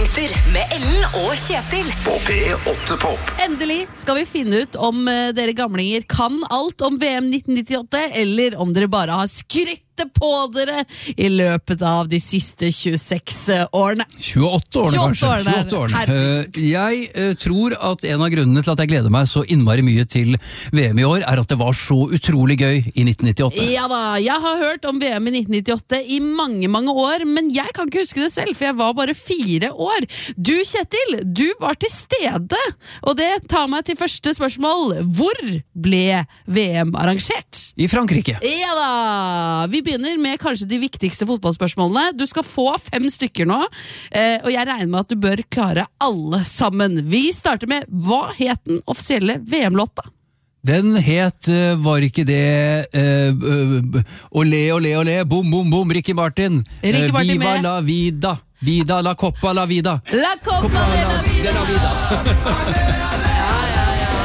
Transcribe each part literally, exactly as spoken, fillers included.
Høydepunkter med Ellen og Kjetil På P åtte Pop. Endelig skal vi finne ut om eh, dere gamlinger kan alt om V M nitten nittiåtte, eller om dere bare har skrytt på dere i løpet av de siste tjueseks årene. tjueåtte årene, tjueåtte kanskje. årene, tjueåtte årene. herregud. Eh, Jeg eh, tror at en av grunnene til at jeg gleder meg så innmari mye til V M i år, er at det var så utrolig gøy i nitten nittiåtte. Ja da, jeg har hørt om V M i nitten nittiåtte i mange, mange år, men jeg kan ikke huske det selv, for jeg var bare fire år. Du, Kjetil, du var til stede, og det tar meg til første spørsmål. Hvor ble V M arrangert? I Frankrike. Ja da, vi begynner med kanskje de viktigste fotballspørsmålene. Du skal få fem stykker nå, eh, og jeg regner med at du bør klare alle sammen. Vi starter med, hva het den offisielle V M-låta? Den het, eh, var ikke det eh, eh, Olé, olé, olé, bom, bom, bom, Ricky Martin. Eh, Ricky Martin Viva med- la vida, vida la coppa la vida. La Copa de la de la Vida! Ja, ja, ja.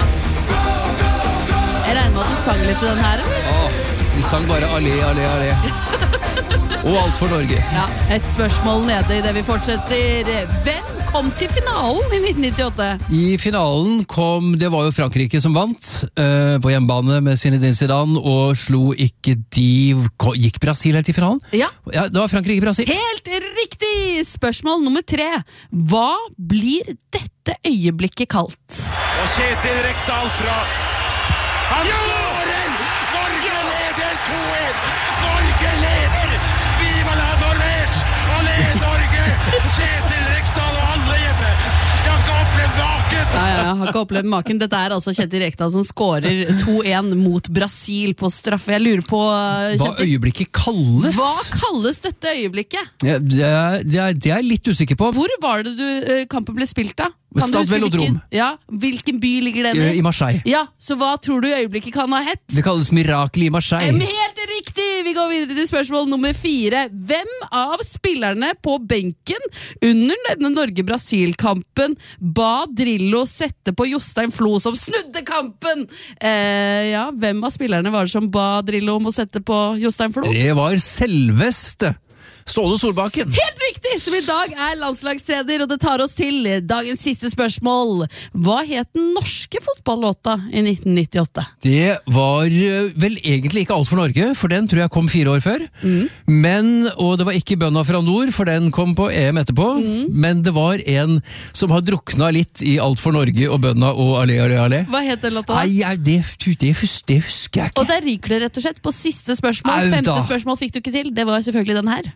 Jeg regner med at du sang litt i den her, eller? Åh, vi sang bare allé, allé, allé. Og alt for Norge. Ja, et spørsmål nede i det vi fortsetter. Hvem kom til finalen i nitten nittiåtte? I finalen kom, det var jo Frankrike som vant eh, på hjemmebane med Zinedine Zidane, og slo ikke de, gikk Brasil helt i finalen? Ja, Ja, det var Frankrike-Brasil. helt riktig! Spørsmål nummer tre. Hva blir dette øyeblikket kalt? Og Kjetil Rekdal fra Han skårer! Norge leder to en! Norge leder! Viva la Norvège! Allé Norge! Kjetil Rekdal og alle hjemme! Jeg har ikke opplevd maken! Nei, jeg har ikke opplevd maken. Dette er altså Kjetil Rekdal som skårer to en mot Brasil på straffe. Jeg lurer på, Hva Kjetil, øyeblikket kalles? hva kalles dette øyeblikket? Ja, det, er, det, er, det er jeg litt usikker på. Hvor var det du, eh, kampen ble spilt da? Kan du Stade huske Velodrome. hvilken- Ja, hvilken by ligger den I, i? I Marseille. Ja, så hva tror du øyeblikket kan ha hett? Det kalles Mirakel i Em, Marseille. Helt riktig! Vi går videre til spørsmål nummer fire. Hvem av spillerne på benken under denne Norge-Brasil-kampen ba Drillo sette på Jostein Flo som snudde kampen? Eh, ja, hvem av spillerne var det som ba Drillo om å sette på Jostein Flo? Det var selveste Ståle Solbakken. Helt riktig, som i dag er landslagstrener, og det tar oss til dagens siste spørsmål. Hva het den norske fotballåta i nitten nittiåtte? Det var eh, vel egentlig ikke Alt for Norge, for den tror jeg kom fire år før. Men, og det var ikke Bønna fra nord, for den kom på E M etterpå. Men det var en som har drukna litt i Alt for Norge og Bønna og Allé, allé, allé. Hva het den låta? Nei, jeg- det, det, hus- det husker jeg Og ikke. der ryker det rett og slett på siste spørsmål. Au da. Femte spørsmål fikk du ikke til. Det var selvfølgelig den her.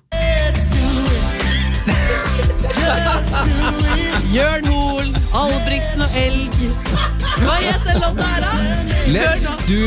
Jørn Hoel, Albrigtsen og Elg. Hva het den låta her, da? Let's Jørn- do